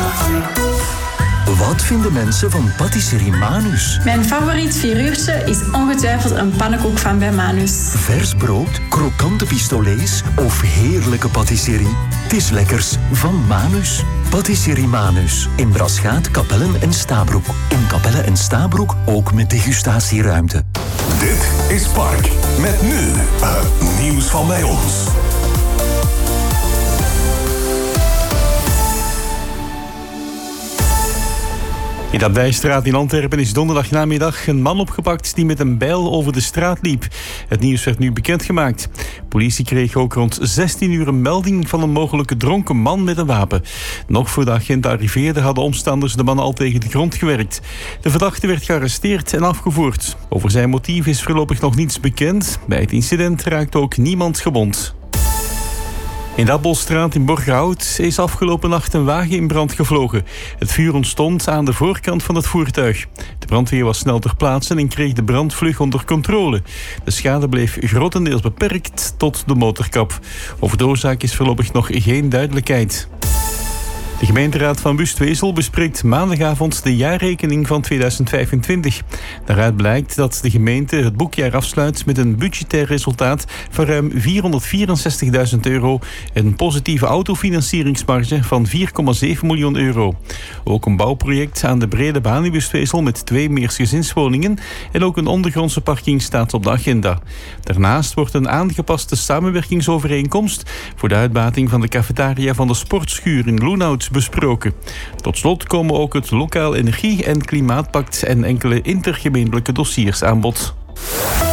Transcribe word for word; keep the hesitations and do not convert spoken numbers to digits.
Wat vinden mensen van patisserie Manus? Mijn favoriet vieruurtje is ongetwijfeld een pannenkoek van bij Manus. Vers brood, krokante pistolets of heerlijke patisserie? Het is lekkers van Manus. Patisserie Manus. In Braschaat, Kapellen en Stabroek. In Kapellen en Stabroek ook met degustatieruimte. Dit is Park. Met nu uh, nieuws van bij ons. In de Abdijstraat in Antwerpen is donderdagnamiddag een man opgepakt die met een bijl over de straat liep. Het nieuws werd nu bekendgemaakt. Politie kreeg ook rond zestien uur een melding van een mogelijke dronken man met een wapen. Nog voor de agent arriveerde hadden omstanders de man al tegen de grond gewerkt. De verdachte werd gearresteerd en afgevoerd. Over zijn motief is voorlopig nog niets bekend. Bij het incident raakte ook niemand gewond. In de Appelstraat in Borgerhout is afgelopen nacht een wagen in brand gevlogen. Het vuur ontstond aan de voorkant van het voertuig. De brandweer was snel ter plaatse en kreeg de brand vlug onder controle. De schade bleef grotendeels beperkt tot de motorkap. Over de oorzaak is voorlopig nog geen duidelijkheid. De gemeenteraad van Wustwezel bespreekt maandagavond de jaarrekening van tweeduizend vijfentwintig. Daaruit blijkt dat de gemeente het boekjaar afsluit met een budgetair resultaat van ruim vierhonderdvierenzestigduizend euro en een positieve autofinancieringsmarge van vier komma zeven miljoen euro. Ook een bouwproject aan de Brede Baan in Wustwezel met twee meergezinswoningen en ook een ondergrondse parking staat op de agenda. Daarnaast wordt een aangepaste samenwerkingsovereenkomst voor de uitbating van de cafetaria van de sportschuur in Loenhout besproken. Tot slot komen ook het lokaal energie- en klimaatpact en enkele intergemeentelijke dossiers aan bod.